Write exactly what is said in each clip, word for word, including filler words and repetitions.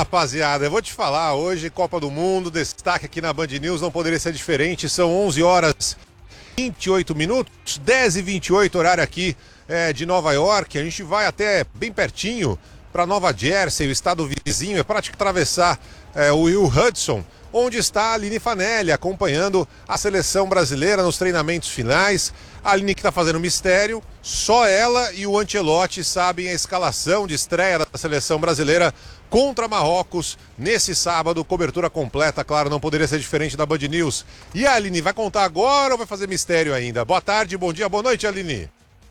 rapaziada, eu vou te falar, hoje Copa do Mundo, destaque aqui na Band News, não poderia ser diferente, são onze horas e vinte e oito minutos, dez e vinte e oito, horário aqui é, de Nova York, a gente vai até bem pertinho para Nova Jersey, o estado vizinho, é prático atravessar é, o Rio Hudson, onde está a Aline Fanelli acompanhando a seleção brasileira nos treinamentos finais. A Aline que está fazendo mistério, só ela e o Ancelotti sabem a escalação de estreia da seleção brasileira contra Marrocos nesse sábado. Cobertura completa, claro, não poderia ser diferente da Band News. E a Aline vai contar agora ou vai fazer mistério ainda? Boa tarde, bom dia, boa noite, Aline.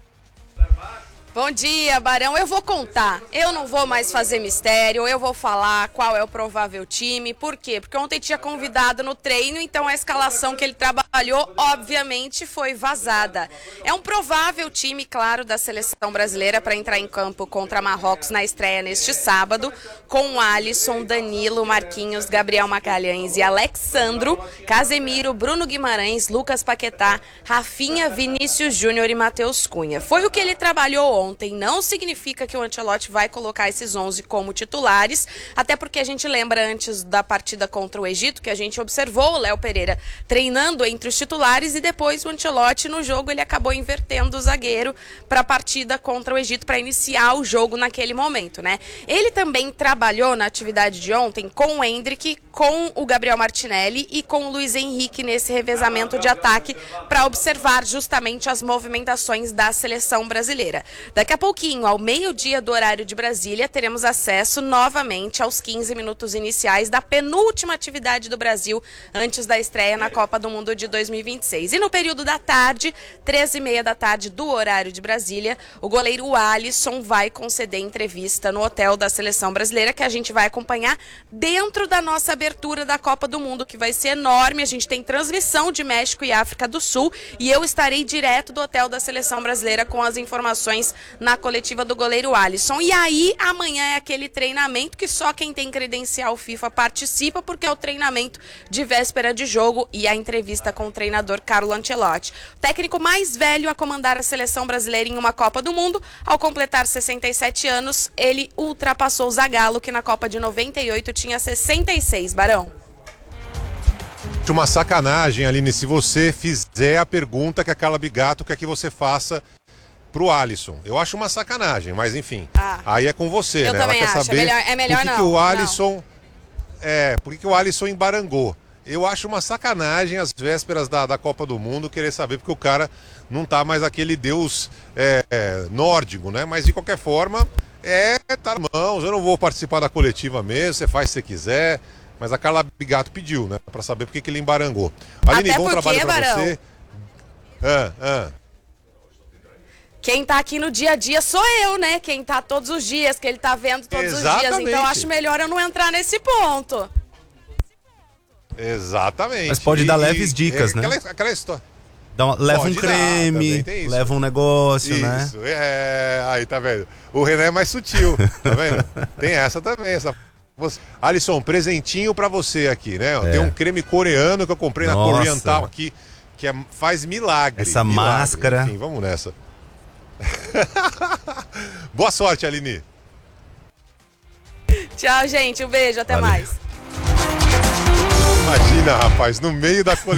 Bom dia, Barão. Eu vou contar. Eu não vou mais fazer mistério, eu vou falar qual é o provável time. Por quê? Porque ontem tinha convidado no treino, então a escalação que ele trabalhou, obviamente, foi vazada. É um provável time, claro, da seleção brasileira para entrar em campo contra Marrocos na estreia neste sábado, com Alisson, Danilo, Marquinhos, Gabriel Magalhães e Alexandro, Casemiro, Bruno Guimarães, Lucas Paquetá, Rafinha, Vinícius Júnior e Matheus Cunha. Foi o que ele trabalhou ontem, não significa que o Ancelotti vai colocar esses onze como titulares, até porque a gente lembra antes da partida contra o Egito, que a gente observou o Léo Pereira treinando entre os titulares e depois o Ancelotti no jogo ele acabou invertendo o zagueiro para a partida contra o Egito para iniciar o jogo naquele momento, né? Ele também trabalhou na atividade de ontem com o Endrick, com o Gabriel Martinelli e com o Luiz Henrique nesse revezamento de ataque para observar justamente as movimentações da seleção brasileira. Daqui a pouquinho, ao meio-dia do horário de Brasília, teremos acesso novamente aos quinze minutos iniciais da penúltima atividade do Brasil antes da estreia na Copa do Mundo de dois mil e vinte e seis. E no período da tarde, treze e meia da tarde do horário de Brasília, o goleiro Alisson vai conceder entrevista no hotel da seleção brasileira, que a gente vai acompanhar dentro da nossa abertura da Copa do Mundo, que vai ser enorme. A gente tem transmissão de México e África do Sul e eu estarei direto do hotel da seleção brasileira com as informações na coletiva do goleiro Alisson. E aí, amanhã é aquele treinamento que só quem tem credencial FIFA participa, porque é o treinamento de véspera de jogo e a entrevista com o treinador Carlo Ancelotti. O técnico mais velho a comandar a seleção brasileira em uma Copa do Mundo, ao completar sessenta e sete anos, ele ultrapassou o Zagallo, que na Copa de noventa e oito tinha sessenta e seis, Barão. Uma sacanagem, Aline, se você fizer a pergunta que a Carla Bigato quer que você faça pro Alisson. Eu acho uma sacanagem, mas enfim, ah, aí é com você, eu né? Também Ela quer acho. saber é melhor, é melhor por que, não, que o Alisson não. é, por que, que o Alisson embarangou. Eu acho uma sacanagem às vésperas da, da Copa do Mundo querer saber, porque o cara não tá mais aquele deus é, é, nórdico, né? Mas de qualquer forma, é, tá na mãos, eu não vou participar da coletiva mesmo, você faz se você quiser, mas a Carla Bigato pediu, né? Pra saber por que, que ele embarangou. Aline, Até bom porque, trabalho pra Barão, você. Ah, ah. Quem tá aqui no dia a dia sou eu, né? Quem tá todos os dias, que ele tá vendo todos Exatamente. os dias. Então acho melhor eu não entrar nesse ponto. Exatamente. Mas pode e, dar leves e, dicas, é, né? Aquela, aquela história. Dá uma, leva pode um creme, dar, leva um negócio, isso, né? É, aí tá vendo? O Renan é mais sutil, tá vendo? Tem essa também, essa. Alisson, presentinho pra você aqui, né? É. Tem um creme coreano que eu comprei na Nossa. Oriental aqui, que é, faz milagre. Essa milagre. máscara. Enfim, vamos nessa. Boa sorte, Aline. Tchau, gente. Um beijo. Até Valeu. mais. Imagina, rapaz, no meio da coleção.